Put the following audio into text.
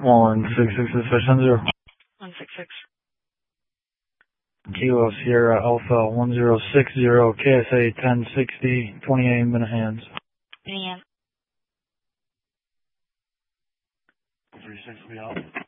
166 is fish 10. 166. Kilo Sierra Alpha 1060, KSA 1060, 28 minute hands. Minute hand. 36 be out.